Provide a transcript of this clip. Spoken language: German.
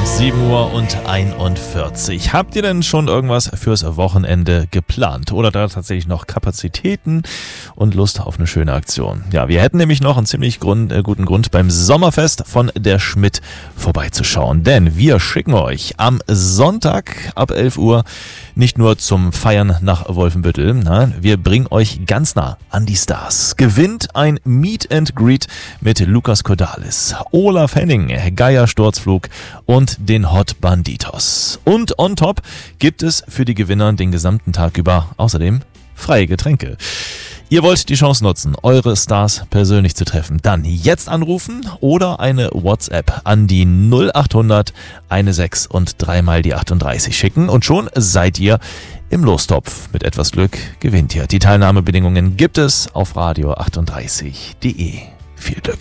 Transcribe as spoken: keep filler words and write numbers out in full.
sieben Uhr und einundvierzig. Habt ihr denn schon irgendwas fürs Wochenende geplant? Oder da tatsächlich noch Kapazitäten und Lust auf eine schöne Aktion? Ja, wir hätten nämlich noch einen ziemlich Grund, äh, guten Grund beim Sommerfest von der Schmidt vorbeizuschauen. Denn wir schicken euch am Sonntag ab elf Uhr nicht nur zum Feiern nach Wolfenbüttel, na, wir bringen euch ganz nah an die Stars. Gewinnt ein Meet and Greet mit Lukas Cordalis, Olaf Henning, Geier Sturzflug und den Hot Banditos. Und on top gibt es für die Gewinner den gesamten Tag über außerdem freie Getränke. Ihr wollt die Chance nutzen, eure Stars persönlich zu treffen, dann jetzt anrufen oder eine WhatsApp an die null achthundert sechzehn und dreimal die achtunddreißig schicken und schon seid ihr im Lostopf. Mit etwas Glück gewinnt ihr. Die Teilnahmebedingungen gibt es auf radio achtunddreißig punkt de. Viel Glück.